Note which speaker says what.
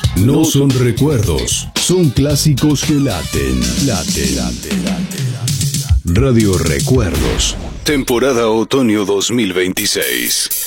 Speaker 1: No son recuerdos, son clásicos que laten. Radio Recuerdos, temporada otoño 2026.